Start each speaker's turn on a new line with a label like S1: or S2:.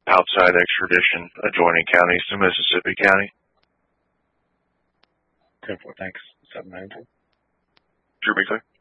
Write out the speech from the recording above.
S1: outside extradition adjoining counties to Mississippi County.
S2: 10-4, thanks. 792.
S1: Sure, be clear.